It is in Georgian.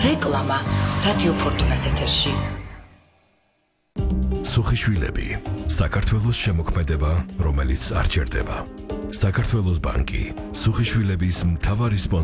რეკლამა რადიო ფორტუნას ეთერში. სუხიშვილები, საქართველოს შემოქმედება, რომელიც არ ჩერდება. საქართველოს ბანკი, სუხიშვილების მთავარი სპონსორი.